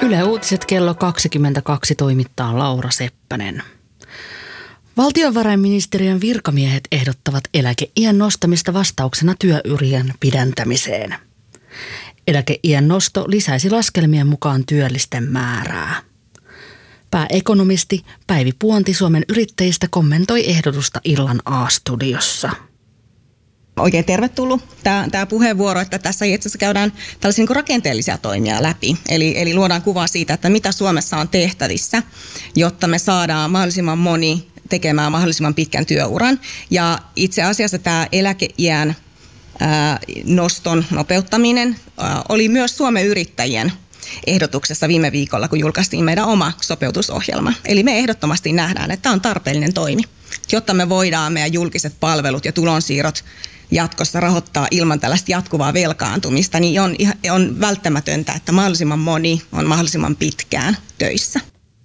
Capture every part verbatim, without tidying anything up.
Yle Uutiset kello kaksikymmentäkaksi toimittaa Laura Seppänen. Valtiovarainministeriön virkamiehet ehdottavat eläkeiän nostamista vastauksena työurien pidentämiseen. Eläkeiän nosto lisäisi laskelmien mukaan työllisten määrää. Pääekonomisti Päivi Puonti Suomen Yrittäjistä kommentoi ehdotusta illan A-studiossa. Oikein tervetullut tämä, tämä puheenvuoro, että tässä itse asiassa käydään tällaisia niin rakenteellisia toimia läpi. Eli, eli luodaan kuvaa siitä, että mitä Suomessa on tehtävissä, jotta me saadaan mahdollisimman moni tekemään mahdollisimman pitkän työuran. Ja itse asiassa tämä eläkeiän ää, noston nopeuttaminen ää, oli myös Suomen Yrittäjien ehdotuksessa viime viikolla, kun julkaistiin meidän oma sopeutusohjelma. Eli me ehdottomasti nähdään, että tämä on tarpeellinen toimi, jotta me voidaan meidän julkiset palvelut ja tulonsiirrot jatkossa rahoittaa ilman tällaista jatkuvaa velkaantumista, niin on, on välttämätöntä, että mahdollisimman moni on mahdollisimman pitkään töissä.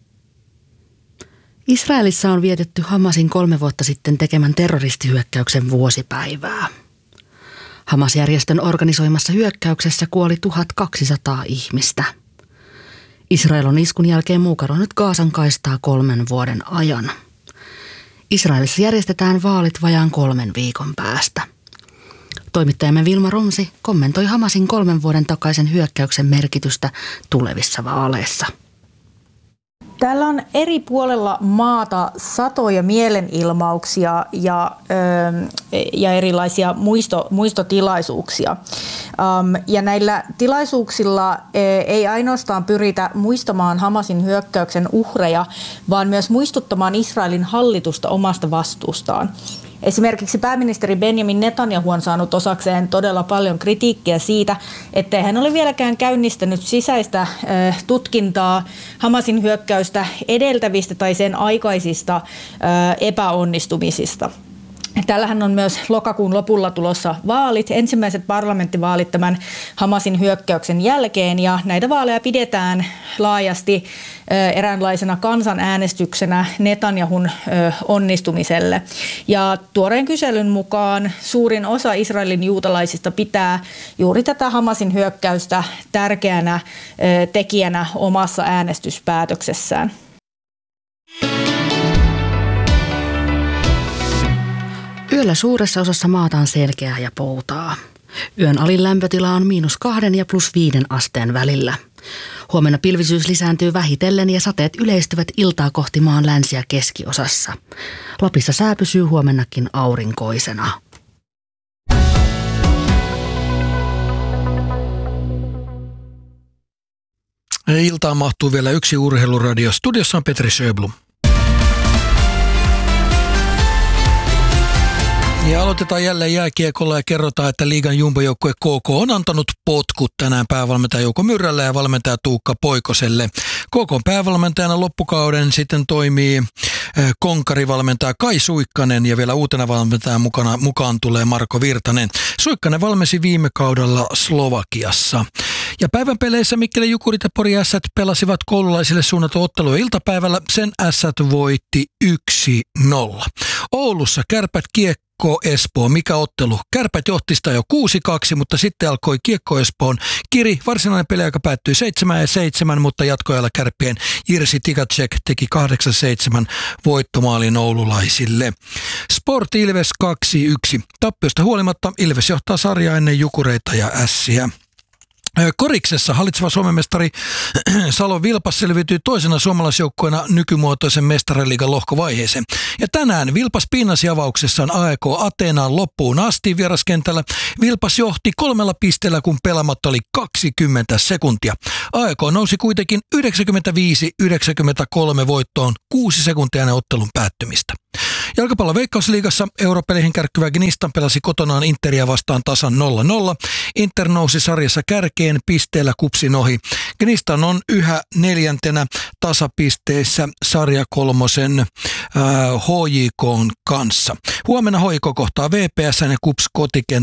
Israelissa on vietetty Hamasin kolme vuotta sitten tekemän terroristihyökkäyksen vuosipäivää. Hamas-järjestön organisoimassa hyökkäyksessä kuoli tuhatkaksisataa ihmistä. Israel on iskun jälkeen muukaroinut Gaasan kaistaa kolmen vuoden ajan. Israelissa järjestetään vaalit vajaan kolmen viikon päästä. Toimittajamme Vilma Rumsi kommentoi Hamasin kolmen vuoden takaisen hyökkäyksen merkitystä tulevissa vaaleissa. Täällä on eri puolella maata satoja mielenilmauksia ja, ja erilaisia muisto, muistotilaisuuksia. Ja näillä tilaisuuksilla ei ainoastaan pyritä muistamaan Hamasin hyökkäyksen uhreja, vaan myös muistuttamaan Israelin hallitusta omasta vastuustaan. Esimerkiksi pääministeri Benjamin Netanyahu on saanut osakseen todella paljon kritiikkiä siitä, ettei hän ole vieläkään käynnistänyt sisäistä tutkintaa Hamasin hyökkäystä edeltävistä tai sen aikaisista epäonnistumisista. Tällähän on myös lokakuun lopulla tulossa vaalit, ensimmäiset parlamenttivaalit tämän Hamasin hyökkäyksen jälkeen, ja näitä vaaleja pidetään laajasti eräänlaisena kansanäänestyksenä Netanyahun onnistumiselle. Ja tuoreen kyselyn mukaan suurin osa Israelin juutalaisista pitää juuri tätä Hamasin hyökkäystä tärkeänä tekijänä omassa äänestyspäätöksessään. Yöllä suuressa osassa maata on selkeää ja poutaa. Yön alin lämpötila on miinus kahden ja plus viiden asteen välillä. Huomenna pilvisyys lisääntyy vähitellen ja sateet yleistyvät iltaa kohti maan länsi- ja keskiosassa. Lapissa sää pysyy huomennakin aurinkoisena. Iltaan mahtuu vielä yksi urheiluradio. Studiossa on Petri Sjöblom. Ja aloitetaan jälleen jääkiekolla ja kerrotaan, että liigan jumbojoukkue K K on antanut potkut tänään päävalmentaja Jouko Myrrälle ja valmentaja Tuukka Poikoselle. K K:n päävalmentajana loppukauden sitten toimii konkarivalmentaja Kai Suikkanen ja vielä uutena valmentajan mukana, mukaan tulee Marko Virtanen. Suikkanen valmensi viime kaudella Slovakiassa. Ja päivän peleissä Mikkeli Jukurit ja Pori Ässät pelasivat koululaisille suunnatun ottelun iltapäivällä. Sen Ässät voitti yksi nolla. Oulussa Kärpät Kiekko Espoo. Mikä ottelu? Kärpät johti sitä jo kuusi kaksi, mutta sitten alkoi Kiekko Espoon kiri. Varsinainen peliaika päättyi seitsemän seitsemän, mutta jatkoajalla Kärppien Jirsi Tikacek teki kahdeksan seitsemän voittomaalin oululaisille. Sport Ilves kaksi yksi. Tappiosta huolimatta Ilves johtaa sarjaa ennen Jukureita ja Ässiä. Koriksessa hallitseva Suomen mestari Salon Vilpas selviytyi toisena suomalaisjoukkueena nykymuotoisen mestariliigan lohkovaiheeseen. Ja tänään Vilpas pinnasi avauksessaan A E K Ateenaan loppuun asti vieraskentällä. Vilpas johti kolmella pisteellä, kun pelaamatta oli kaksikymmentä sekuntia. A E K nousi kuitenkin yhdeksänkymmentäviisi yhdeksänkymmentäkolme voittoon kuusi sekuntia ennen ottelun päättymistä. Jalkapallon Veikkausliigassa europeleihin kärkkyvä Gnistan pelasi kotonaan Interia vastaan tasan nolla nolla. Inter nousi sarjassa kärkeen pisteellä Kupsin ohi. Gnistan on yhä neljäntenä tasapisteessä sarja kolmosen äh, H J K:n kanssa. Huomenna H J K kohtaa V P S ja Kups kotikentällä